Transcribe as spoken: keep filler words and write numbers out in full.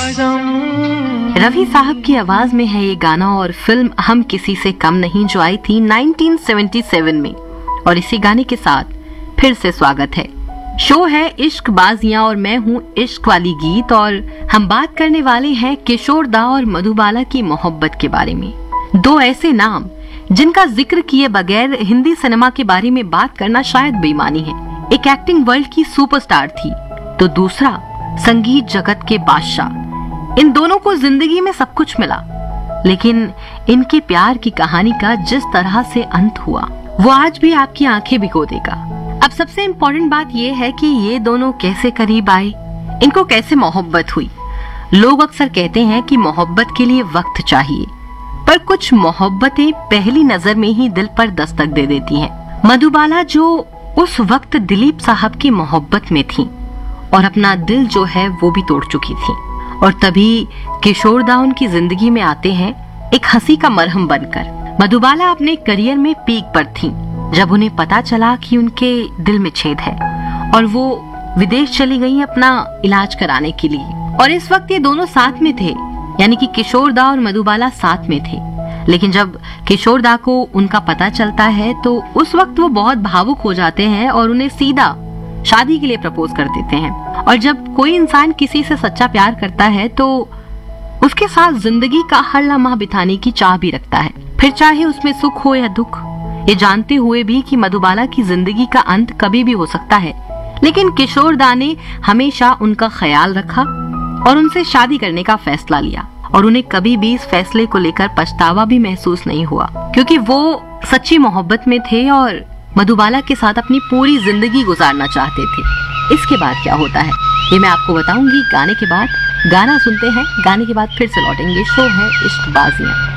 रफी साहब की आवाज में है ये गाना और फिल्म हम किसी से कम नहीं जो आई थी नाइनटीन सेवेंटी सेवन में। और इसी गाने के साथ फिर से स्वागत है। शो है इश्क बाजियां और मैं हूँ इश्क वाली गीत और हम बात करने वाले हैं किशोर दा और मधुबाला की मोहब्बत के बारे में। दो ऐसे नाम जिनका जिक्र किए बगैर हिंदी सिनेमा के बारे में बात करना शायद बेईमानी है। एक एक्टिंग वर्ल्ड की सुपरस्टार थी तो दूसरा संगीत जगत के बादशाह। इन दोनों को जिंदगी में सब कुछ मिला, लेकिन इनके प्यार की कहानी का जिस तरह से अंत हुआ वो आज भी आपकी आंखें भिगो देगा। अब सबसे इम्पोर्टेंट बात यह है कि ये दोनों कैसे करीब आए, इनको कैसे मोहब्बत हुई। लोग अक्सर कहते हैं कि मोहब्बत के लिए वक्त चाहिए, पर कुछ मोहब्बतें पहली नजर में ही दिल पर दस्तक दे देती हैं। मधुबाला जो उस वक्त दिलीप साहब की मोहब्बत में थी और अपना दिल जो है वो भी तोड़ चुकी थी, और तभी किशोर दा उनकी जिंदगी में आते हैं एक हंसी का मरहम बनकर। मधुबाला अपने करियर में पीक पर थीं जब उन्हें पता चला कि उनके दिल में छेद है और वो विदेश चली गई अपना इलाज कराने के लिए। और इस वक्त ये दोनों साथ में थे, यानी कि किशोर दा और मधुबाला साथ में थे। लेकिन जब किशोर दा को उनका पता चलता है तो उस वक्त वो बहुत भावुक हो जाते हैं और उन्हें सीधा शादी के लिए प्रपोज कर देते हैं। और जब कोई इंसान किसी से सच्चा प्यार करता है तो उसके साथ जिंदगी का हर लम्हा बिताने की चाह भी रखता है, फिर चाहे उसमें सुख हो या दुख, ये जानते हुए भी कि मधुबाला की जिंदगी का अंत कभी भी हो सकता है। लेकिन किशोर दा ने हमेशा उनका ख्याल रखा और उनसे शादी करने का फैसला लिया, और उन्हें कभी भी इस फैसले को लेकर पछतावा भी महसूस नहीं हुआ, क्योंकि वो सच्ची मोहब्बत में थे और मधुबाला के साथ अपनी पूरी जिंदगी गुजारना चाहते थे। इसके बाद क्या होता है ये मैं आपको बताऊंगी गाने के बाद। गाना सुनते हैं, गाने के बाद फिर से लौटेंगे। शो है इश्क बाजियां।